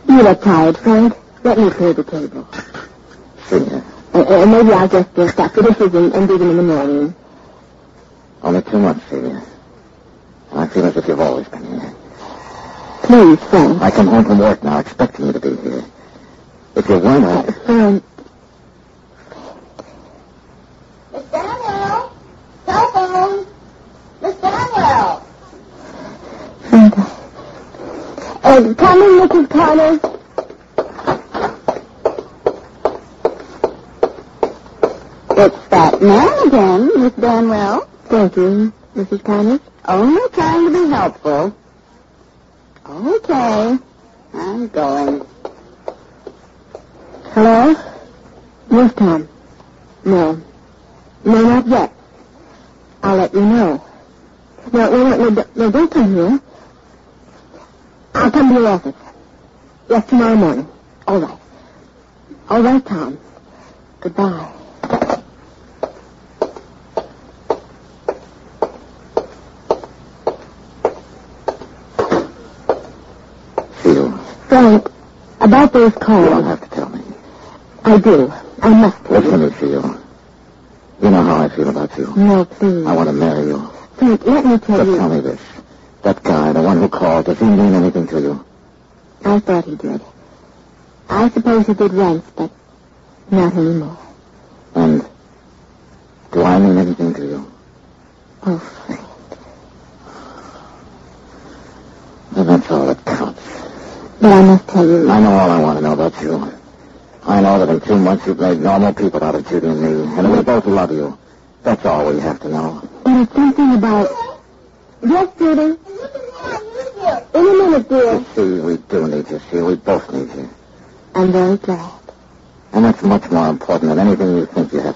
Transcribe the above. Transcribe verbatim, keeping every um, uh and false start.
You look tired, Frank. Let me clear the table. Celia. And, and maybe I'll just uh, stop the dishes and, and do them in the morning. Only two months, Celia. And I feel as if you've always been here. Please, Frank. I come home from work now expecting you to be here. If you weren't, I... Frank. Miss Daniel! Telephone! Miss Daniel! Frank. Uh, come in, Missus Carter. It's that man again, Miss Danwell. Thank you, Missus Carter. Only trying to be helpful. Okay. I'm going. Hello? Yes, Tom. No. No, not yet. I'll let you know. No, no, no, no, no, don't come here. I'll come to your office. Yes, tomorrow morning. All right. All right, Tom. Goodbye. Frank, about those calls... You don't have to tell me. I do. I must tell Listen you. to me, Theo. You know how I feel about you. No, please. I want to marry you. Frank, let me tell Just you... tell me this. That guy, the one who called, does he mean anything to you? I thought he did. I suppose he did once, but not anymore. And do I mean anything to you? Oh, Frank. Well, that's all that counts. But I must tell you... I know all I want to know about you. I know that in two months you've made normal people out of Judy and me, and we both love you. That's all we have to know. But it's something about... Yes, Judy? In a minute, dear. You see, we do need you, see. We both need you. I'm very glad. And that's much more important than anything you think you have